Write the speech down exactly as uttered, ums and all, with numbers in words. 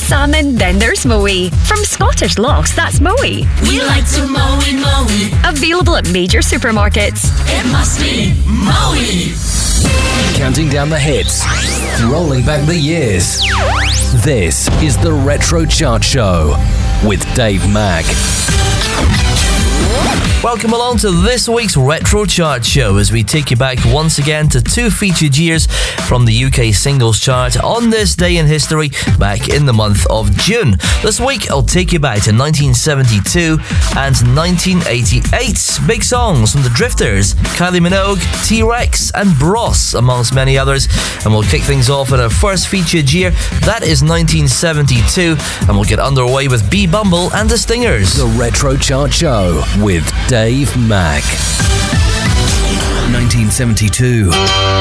salmon, then there's Moe. From Scottish Lochs, that's Moe. We like to mow and mow. Available at major supermarkets. It must be Moe. Counting down the hits, rolling back the years. This is the Retro Chart Show with Dave Mack. Welcome along to this week's Retro Chart Show as we take you back once again to two featured years from the U K singles chart on this day in history back in the month of June. This week I'll take you back to nineteen seventy-two and nineteen eighty-eight. Big songs from the Drifters, Kylie Minogue, T-Rex and Bros amongst many others. And we'll kick things off in our first featured year, that is nineteen seventy-two, and we'll get underway with B Bumble and the Stingers. The Retro Chart Show with Dave Mack. nineteen seventy-two.